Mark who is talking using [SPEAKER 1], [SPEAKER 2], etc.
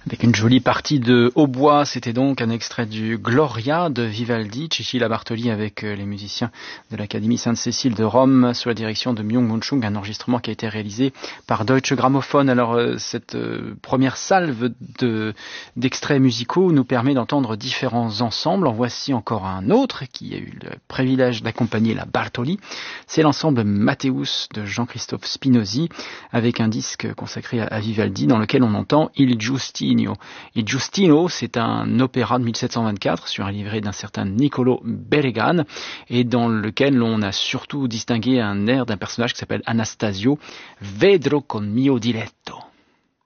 [SPEAKER 1] Avec une jolie partie de hautbois, c'était donc un extrait du Gloria de Vivaldi, Cecilia Bartoli avec les musiciens de l'Académie Sainte-Cécile de Rome sous la direction de Myung-Moon Chung, un enregistrement qui a été réalisé par Deutsche Grammophon. Alors cette première salve d'extraits musicaux nous permet d'entendre différents ensembles. En voici encore un autre qui a eu le privilège d'accompagner la Bartoli. C'est l'ensemble Matthäus de Jean-Christophe Spinozzi avec un disque consacré à Vivaldi dans lequel on entend Il Giustino. Il Giustino, c'est un opéra de 1724 sur un livret d'un certain Niccolò Beregan et dans lequel on a surtout distingué un air d'un personnage qui s'appelle Anastasio, Vedro con mio diletto.